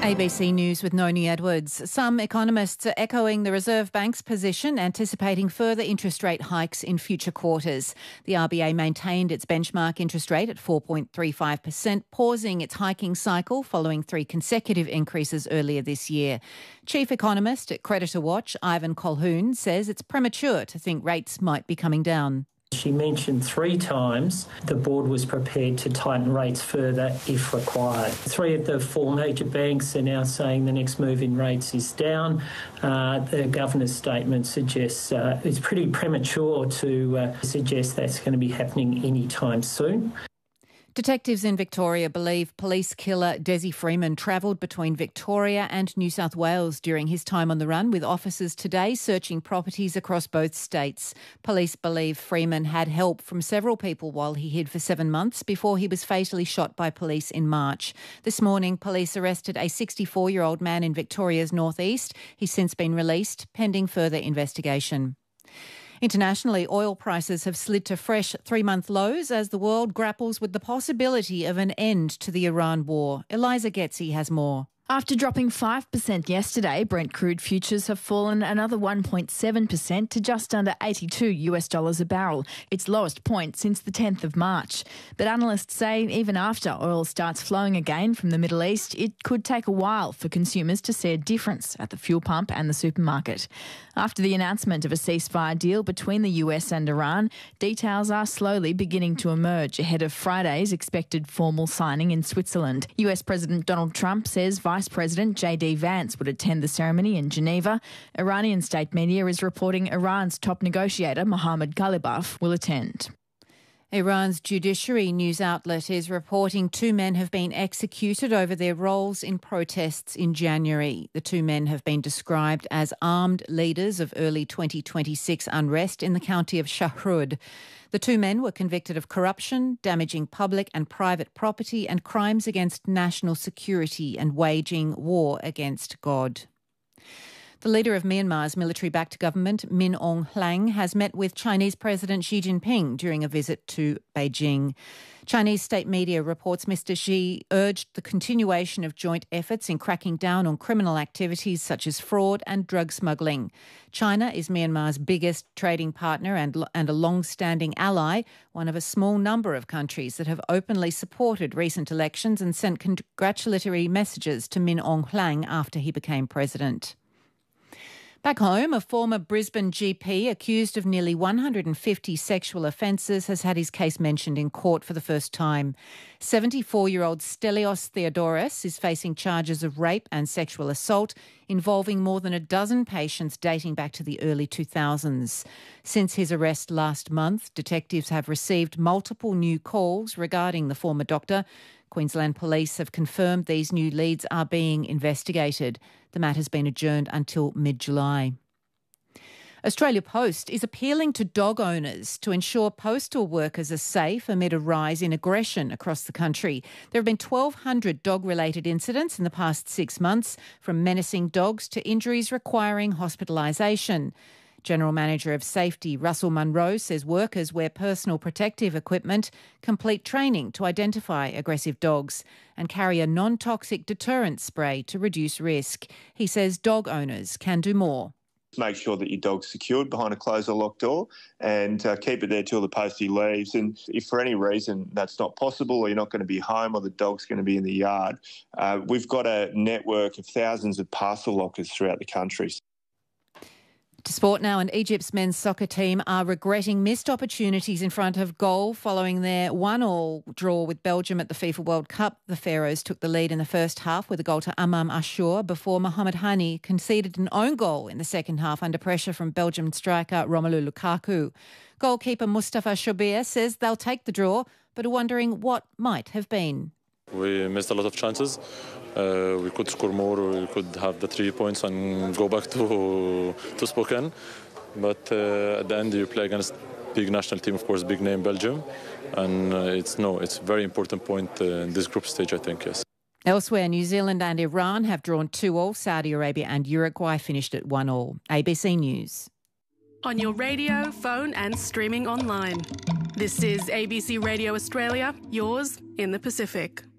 ABC News with Noni Edwards. Some economists are echoing the Reserve Bank's position, anticipating further interest rate hikes in future quarters. The RBA maintained its benchmark interest rate at 4.35%, pausing its hiking cycle following 3 consecutive increases earlier this year. Chief economist at Creditor Watch, Ivan Colquhoun, says it's premature to think rates might be coming down. She mentioned 3 times the board was prepared to tighten rates further if required. 3 of the 4 major banks are now saying the next move in rates is down. The governor's statement suggests it's pretty premature to suggest that's going to be happening anytime soon. Detectives in Victoria believe police killer Desi Freeman travelled between Victoria and New South Wales during his time on the run, with officers today searching properties across both states. Police believe Freeman had help from several people while he hid for 7 months before he was fatally shot by police in March. This morning, police arrested a 64-year-old man in Victoria's northeast. He's since been released, pending further investigation. Internationally, oil prices have slid to fresh 3-month lows as the world grapples with the possibility of an end to the Iran war. Eliza Getzi has more. After dropping 5% yesterday, Brent crude futures have fallen another 1.7% to just under $82 a barrel, its lowest point since the 10th of March. But analysts say even after oil starts flowing again from the Middle East, it could take a while for consumers to see a difference at the fuel pump and the supermarket. After the announcement of a ceasefire deal between the US and Iran, details are slowly beginning to emerge ahead of Friday's expected formal signing in Switzerland. US President Donald Trump says Vice President J.D. Vance would attend the ceremony in Geneva. Iranian state media is reporting Iran's top negotiator, Mohammad Ghalibaf, will attend. Iran's judiciary news outlet is reporting 2 men have been executed over their roles in protests in January. The 2 men have been described as armed leaders of early 2026 unrest in the county of Shahrud. The 2 men were convicted of corruption, damaging public and private property, and crimes against national security and waging war against God. The leader of Myanmar's military-backed government, Min Aung Hlaing, has met with Chinese President Xi Jinping during a visit to Beijing. Chinese state media reports Mr. Xi urged the continuation of joint efforts in cracking down on criminal activities such as fraud and drug smuggling. China is Myanmar's biggest trading partner and a long-standing ally, one of a small number of countries that have openly supported recent elections and sent congratulatory messages to Min Aung Hlaing after he became president. Back home, a former Brisbane GP accused of nearly 150 sexual offences has had his case mentioned in court for the first time. 74-year-old Stelios Theodoros is facing charges of rape and sexual assault involving more than a dozen patients dating back to the early 2000s. Since his arrest last month, detectives have received multiple new calls regarding the former doctor. Queensland Police have confirmed these new leads are being investigated. The matter has been adjourned until mid-July. Australia Post is appealing to dog owners to ensure postal workers are safe amid a rise in aggression across the country. There have been 1,200 dog-related incidents in the past 6 months, from menacing dogs to injuries requiring hospitalisation. General Manager of Safety Russell Munro says workers wear personal protective equipment, complete training to identify aggressive dogs, and carry a non-toxic deterrent spray to reduce risk. He says dog owners can do more. Make sure that your dog's secured behind a closed or locked door and keep it there till the postie leaves. And if for any reason that's not possible, or you're not going to be home, or the dog's going to be in the yard, we've got a network of thousands of parcel lockers throughout the country. To sport now, and Egypt's men's soccer team are regretting missed opportunities in front of goal following their 1-1 draw with Belgium at the FIFA World Cup. The Pharaohs took the lead in the first half with a goal to Amam Ashour before Mohamed Hani conceded an own goal in the second half under pressure from Belgian striker Romelu Lukaku. Goalkeeper Mustafa Shobir says they'll take the draw, but are wondering what might have been. We missed a lot of chances. We could score more, we could have the 3 points and go back to Spokane. But at the end, you play against big national team, of course, big name Belgium. And it's a very important point in this group stage, I think, yes. Elsewhere, New Zealand and Iran have drawn 2-2. Saudi Arabia and Uruguay finished at 1-1. ABC News. On your radio, phone and streaming online. This is ABC Radio Australia, yours in the Pacific.